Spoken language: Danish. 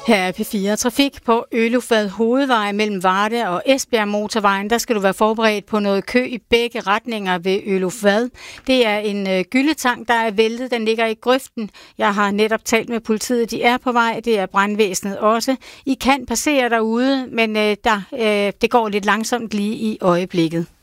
Her er P4 Trafik på Ølufvad Hovedvej mellem Varde og Esbjerg Motorvejen. Der skal du være forberedt på noget kø i begge retninger ved Ølufvad. Det er en gyldetank, der er væltet. Den ligger i grøften. Jeg har netop talt med politiet. De er på vej. Det er brandvæsenet også. I kan passere derude, men det går lidt langsomt lige i øjeblikket.